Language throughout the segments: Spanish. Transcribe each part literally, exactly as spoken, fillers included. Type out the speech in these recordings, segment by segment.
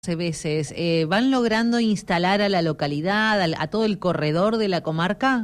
veces, eh, ¿van logrando instalar a la localidad, a, a todo el corredor de la comarca?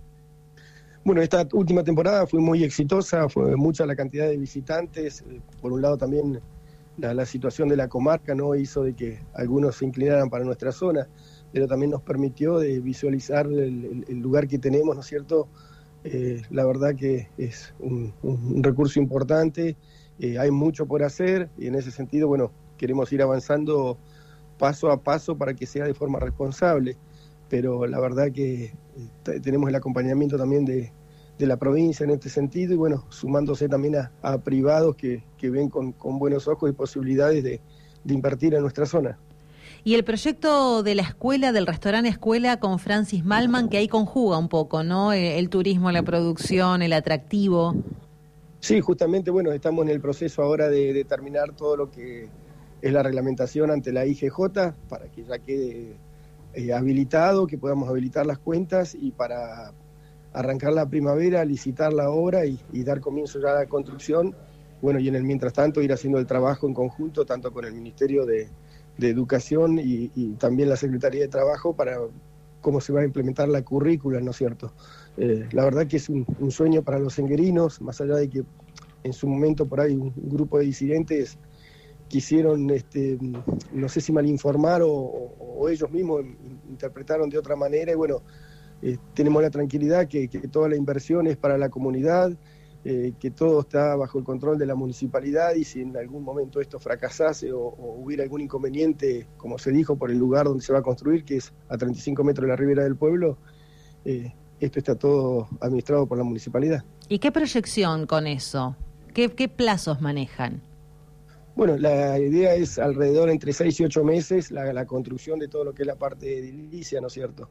Bueno, esta última temporada fue muy exitosa, fue mucha la cantidad de visitantes. Por un lado también la, la situación de la comarca no hizo de que algunos se inclinaran para nuestra zona, pero también nos permitió de visualizar el, el, el lugar que tenemos, ¿no es cierto? Eh, la verdad que es un, un recurso importante, eh, hay mucho por hacer y en ese sentido, bueno, queremos ir avanzando paso a paso para que sea de forma responsable, pero la verdad que eh, tenemos el acompañamiento también de, de la provincia en este sentido y bueno, sumándose también a, a privados que, que ven con, con buenos ojos y posibilidades de, de invertir en nuestra zona. Y el proyecto de la escuela, del restaurante escuela con Francis Mallmann, que ahí conjuga un poco, ¿no? El, el turismo, la producción, el atractivo. Sí, justamente, bueno, estamos en el proceso ahora de, de terminar todo lo que es la reglamentación ante la I G J para que ya quede eh, habilitado, que podamos habilitar las cuentas y para arrancar la primavera, licitar la obra y, y dar comienzo ya a la construcción. Bueno, y en el mientras tanto ir haciendo el trabajo en conjunto, tanto con el Ministerio de, de Educación y, y también la Secretaría de Trabajo para cómo se va a implementar la currícula, ¿no es cierto? Eh, la verdad que es un, un sueño para los senguerinos, más allá de que en su momento por ahí un, un grupo de disidentes quisieron, este, no sé si malinformar o, o, o ellos mismos interpretaron de otra manera y bueno, eh, tenemos la tranquilidad que, que toda la inversión es para la comunidad, eh, que todo está bajo el control de la municipalidad y si en algún momento esto fracasase o, o hubiera algún inconveniente, como se dijo, por el lugar donde se va a construir, que es a treinta y cinco metros de la ribera del pueblo, eh, esto está todo administrado por la municipalidad. ¿Y qué proyección con eso? ¿Qué, qué plazos manejan? Bueno, la idea es alrededor entre seis y ocho meses la, la construcción de todo lo que es la parte edilicia, ¿no es cierto?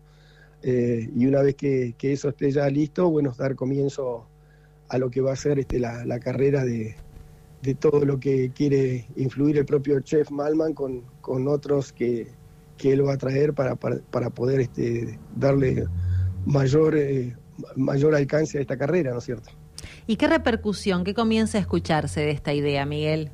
Eh, y una vez que, que eso esté ya listo, bueno, dar comienzo a lo que va a ser este, la, la carrera de, de todo lo que quiere influir el propio chef Mallmann con, con otros que, que él va a traer para, para, para poder este, darle mayor, eh, mayor alcance a esta carrera, ¿no es cierto? ¿Y qué repercusión, qué comienza a escucharse de esta idea, Miguel?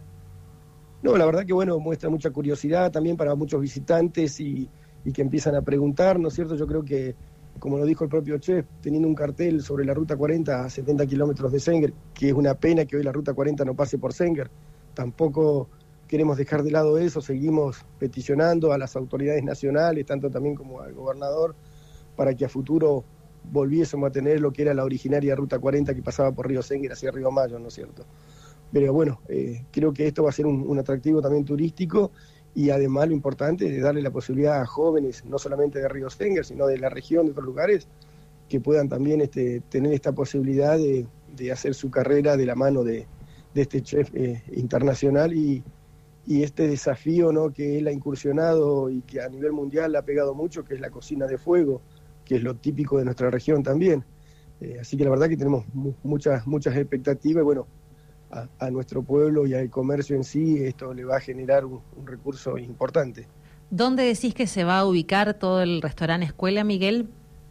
No, la verdad que bueno, muestra mucha curiosidad también para muchos visitantes y, y que empiezan a preguntar, ¿no es cierto? Yo creo que, como lo dijo el propio chef, teniendo un cartel sobre la Ruta cuarenta a setenta kilómetros de Senguer, que es una pena que hoy la Ruta cuarenta no pase por Senguer, tampoco queremos dejar de lado eso, seguimos peticionando a las autoridades nacionales, tanto también como al gobernador, para que a futuro volviésemos a tener lo que era la originaria Ruta cuarenta que pasaba por Río Senguer hacia Río Mayo, ¿no es cierto? Pero bueno, eh, creo que esto va a ser un, un atractivo también turístico y además lo importante es darle la posibilidad a jóvenes, no solamente de Río Senguer, sino de la región, de otros lugares, que puedan también este, tener esta posibilidad de, de hacer su carrera de la mano de, de este chef eh, internacional y, y este desafío, ¿no?, que él ha incursionado y que a nivel mundial ha pegado mucho, que es la cocina de fuego, que es lo típico de nuestra región también. Eh, así que la verdad que tenemos mu- muchas, muchas expectativas y bueno, A, a nuestro pueblo y al comercio en sí, esto le va a generar un, un recurso importante. ¿Dónde decís que se va a ubicar todo el restaurante escuela, Miguel?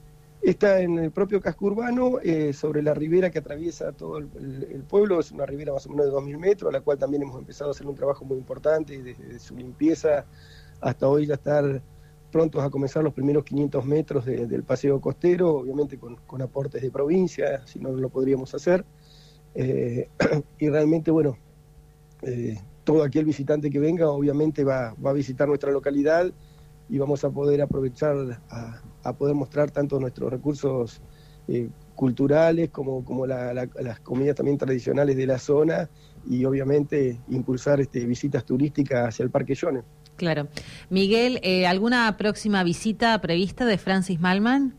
Está en el propio casco urbano, eh, sobre la ribera que atraviesa todo el, el, el pueblo, es una ribera más o menos de dos mil metros, a la cual también hemos empezado a hacer un trabajo muy importante, desde su limpieza hasta hoy ya estar prontos a comenzar los primeros quinientos metros de, del paseo costero, obviamente con, con aportes de provincia, si no, no lo podríamos hacer. Eh, y realmente, bueno, eh, todo aquel visitante que venga obviamente va, va a visitar nuestra localidad y vamos a poder aprovechar a, a poder mostrar tanto nuestros recursos eh, culturales como, como la, la, las comidas también tradicionales de la zona y obviamente impulsar este, visitas turísticas hacia el Parque Llones. Claro. Miguel, eh, ¿alguna próxima visita prevista de Francis Mallmann?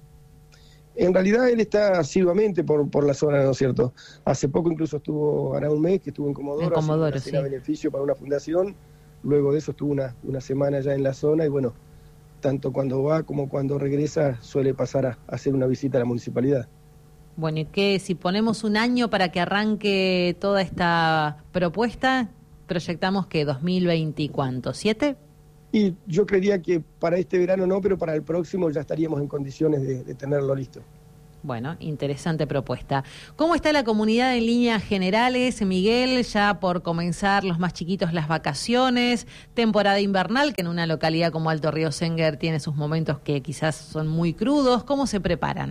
En realidad él está asiduamente por, por la zona, ¿no es cierto? Hace poco incluso estuvo, hará un mes que estuvo en Comodoro, en Comodoro, haciendo una cena sí. beneficio para una fundación, luego de eso estuvo una, una semana ya en la zona y bueno, tanto cuando va como cuando regresa suele pasar a, a hacer una visita a la municipalidad. Bueno, ¿y qué? Si ponemos un año para que arranque toda esta propuesta, proyectamos que dos mil veinte y cuánto, ¿siete? Y yo creería que para este verano no, pero para el próximo ya estaríamos en condiciones de, de tenerlo listo. Bueno, interesante propuesta. ¿Cómo está la comunidad en líneas generales, Miguel? Ya por comenzar los más chiquitos las vacaciones, temporada invernal, que en una localidad como Alto Río Senguer tiene sus momentos que quizás son muy crudos. ¿Cómo se preparan?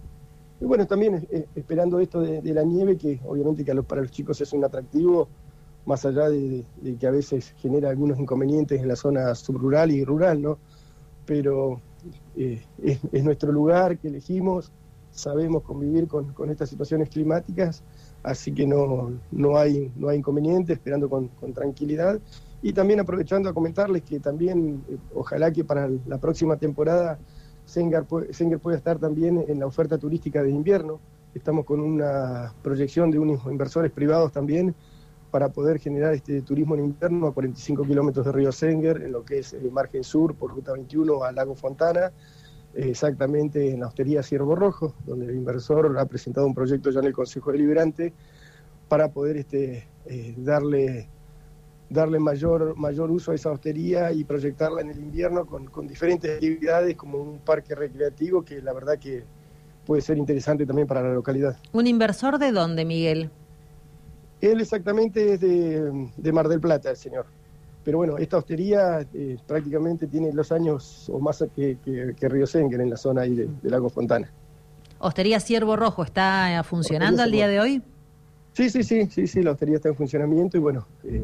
Y bueno, también eh, esperando esto de, de la nieve, que obviamente que a los, para los chicos es un atractivo, más allá de, de, de que a veces genera algunos inconvenientes en la zona subrural y rural, ¿no? Pero eh, es, es nuestro lugar que elegimos, sabemos convivir con, con estas situaciones climáticas, así que no, no, hay, no hay inconveniente, esperando con, con tranquilidad. Y también aprovechando a comentarles que también, eh, ojalá que para la próxima temporada Senguer, Senguer pueda estar también en la oferta turística de invierno. Estamos con una proyección de unos inversores privados también para poder generar este turismo en invierno a cuarenta y cinco kilómetros de Río Senguer, en lo que es el margen sur, por Ruta veintiuno a Lago Fontana, eh, exactamente en la hostería Ciervo Rojo, donde el inversor ha presentado un proyecto ya en el Consejo Deliberante para poder este, eh, darle, darle mayor, mayor uso a esa hostería y proyectarla en el invierno con, con diferentes actividades, como un parque recreativo que la verdad que puede ser interesante también para la localidad. ¿Un inversor de dónde, Miguel? Él exactamente es de, de Mar del Plata, el señor. Pero bueno, esta hostería eh, prácticamente tiene los años o más que, que, que Río Senguer, en la zona ahí de, de Lago Fontana. ¿Hostería Ciervo Rojo está funcionando al día de hoy? Sí, sí, sí, sí, sí, la hostería está en funcionamiento y bueno, eh,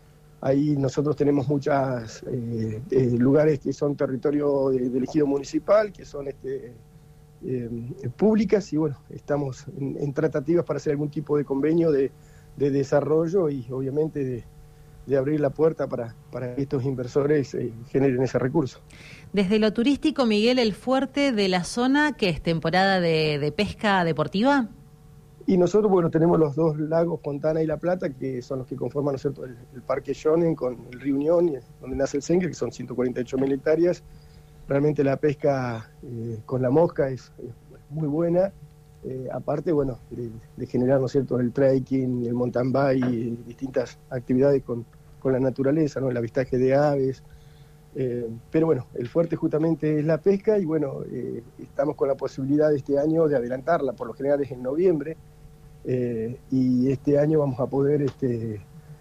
ahí nosotros tenemos muchos eh, eh, lugares que son territorio de, de ejido municipal, que son este, eh, públicas y bueno, estamos en, en tratativas para hacer algún tipo de convenio de de desarrollo y obviamente de, de abrir la puerta para, para que estos inversores eh, generen ese recurso. Desde lo turístico, Miguel, el fuerte de la zona, ¿que es temporada de, de pesca deportiva? Y nosotros, bueno, tenemos los dos lagos, Fontana y La Plata, que son los que conforman, ¿no es cierto?, el, el Parque Shonen con el Río Unión, donde nace el Senguer, que son ciento cuarenta y ocho mil hectáreas. Realmente la pesca eh, con la mosca es, es muy buena. Eh, aparte, bueno, de, de generar, ¿no es cierto?, el trekking, el mountain bike, y distintas actividades con, con la naturaleza, ¿no?, el avistaje de aves. Eh, pero bueno, el fuerte justamente es la pesca y bueno, eh, estamos con la posibilidad este año de adelantarla, por lo general es en noviembre, eh, y este año vamos a poder este,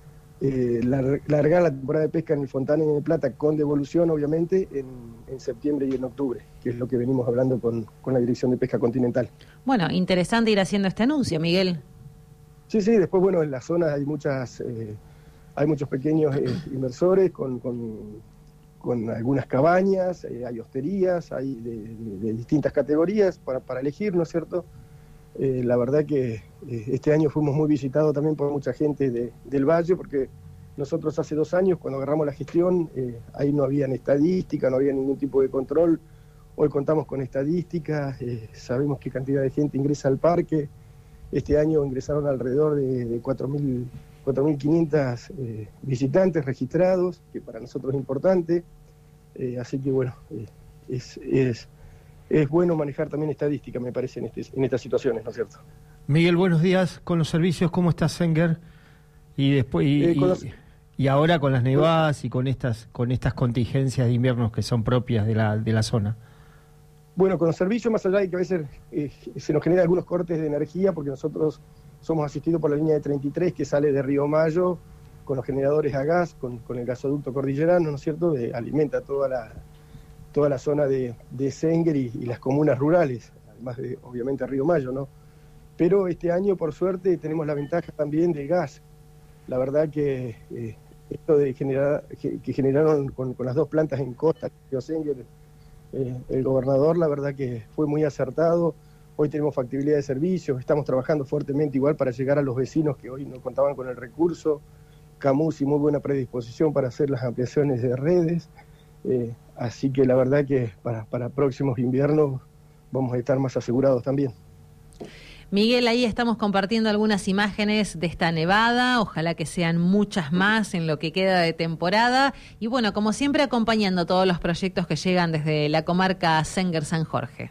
eh, lar- largar la temporada de pesca en el Fontana y en el Plata, con devolución obviamente en, en septiembre y en octubre, que es lo que venimos hablando con, con la Dirección de Pesca Continental. Bueno, interesante ir haciendo este anuncio, Miguel. Sí, sí, después bueno, en la zona hay muchas, eh, hay muchos pequeños eh, inversores con, con, con algunas cabañas, eh, hay hosterías, hay de, de, de distintas categorías para, para elegir, ¿no es cierto? Eh, la verdad que eh, este año fuimos muy visitados también por mucha gente de, del Valle, porque nosotros hace dos años, cuando agarramos la gestión, eh, ahí no había estadística, no había ningún tipo de control. Hoy contamos con estadísticas, eh, sabemos qué cantidad de gente ingresa al parque. Este año ingresaron alrededor de, de cuatro mil quinientos eh, visitantes registrados, que para nosotros es importante. Eh, así que bueno, eh, es... es Es bueno manejar también estadística, me parece, en, este, en estas situaciones, ¿no es cierto? Miguel, buenos días. Con los servicios, ¿cómo está Senguer? Y después y, Eh, con y, los- y ahora con las nevadas y con estas con estas contingencias de inviernos que son propias de la de la zona. Bueno, con los servicios, más allá de que a veces eh, se nos generan algunos cortes de energía, porque nosotros somos asistidos por la línea de treinta y tres que sale de Río Mayo, con los generadores a gas, con, con el gasoducto cordillerano, ¿no es cierto?, de, alimenta toda la... toda la zona de, de Senguer y, y las comunas rurales, además de, obviamente, Río Mayo, ¿no? Pero este año, por suerte, tenemos la ventaja también del gas. La verdad que eh, esto de generar, que, que generaron con, con las dos plantas en costa, Río Senguer, eh, el gobernador, la verdad que fue muy acertado. Hoy tenemos factibilidad de servicios, estamos trabajando fuertemente igual para llegar a los vecinos que hoy no contaban con el recurso. Camusi, muy buena predisposición para hacer las ampliaciones de redes. Eh, así que la verdad que para, para próximos inviernos vamos a estar más asegurados también. Miguel, ahí estamos compartiendo algunas imágenes de esta nevada, ojalá que sean muchas más en lo que queda de temporada y bueno, como siempre acompañando todos los proyectos que llegan desde la comarca Senguer-San Jorge.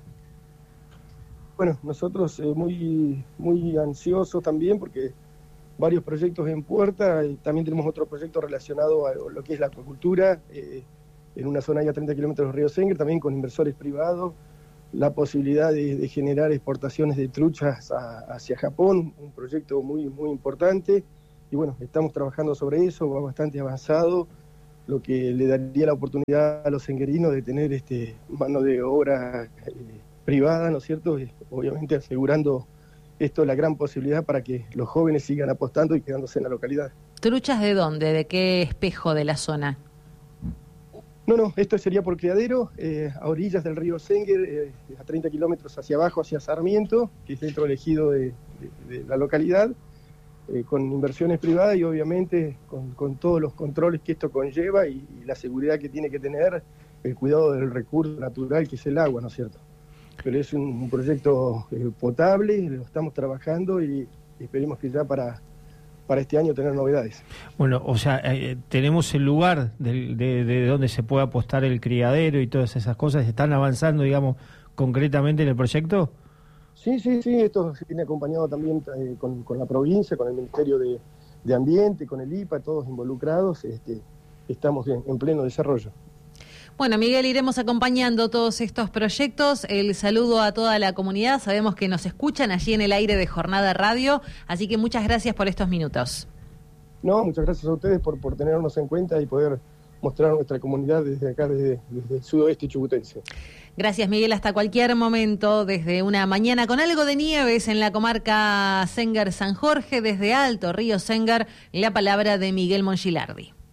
Bueno, nosotros eh, muy, muy ansiosos también porque varios proyectos en puerta, y también tenemos otro proyecto relacionado a lo que es la acuacultura, eh, en una zona ya a treinta kilómetros del río Senguer, también con inversores privados. la posibilidad de, de generar exportaciones de truchas a, hacia Japón, un proyecto muy, muy importante. Y bueno, estamos trabajando sobre eso, va bastante avanzado, lo que le daría la oportunidad a los senguerinos de tener este mano de obra eh, privada, ¿no es cierto? Y obviamente asegurando esto la gran posibilidad para que los jóvenes sigan apostando y quedándose en la localidad. ¿Truchas de dónde? ¿De qué espejo de la zona? No, no, esto sería por criadero, eh, a orillas del río Senguer, eh, a treinta kilómetros hacia abajo, hacia Sarmiento, que es dentro del ejido de, de, de la localidad, eh, con inversiones privadas y obviamente con, con todos los controles que esto conlleva y, y la seguridad que tiene que tener el cuidado del recurso natural que es el agua, ¿no es cierto? Pero es un, un proyecto eh, potable, lo estamos trabajando y, y esperemos que ya para... para este año tener novedades. Bueno, o sea, eh, tenemos el lugar de, de, de donde se puede apostar el criadero y todas esas cosas. ¿Están avanzando, digamos, concretamente en el proyecto? Sí, sí, sí, esto se viene acompañado también eh, con, con la provincia, con el Ministerio de, de Ambiente, con el I P A, todos involucrados, este, estamos en, en pleno desarrollo. Bueno, Miguel, iremos acompañando todos estos proyectos. El saludo a toda la comunidad. Sabemos que nos escuchan allí en el aire de Jornada Radio, así que muchas gracias por estos minutos. No, muchas gracias a ustedes por, por tenernos en cuenta y poder mostrar a nuestra comunidad desde acá, desde, desde el sudoeste chubutense. Gracias, Miguel. Hasta cualquier momento, desde una mañana con algo de nieves en la comarca Senguer-San Jorge, desde Alto Río Senguer, la palabra de Miguel Mongilardi.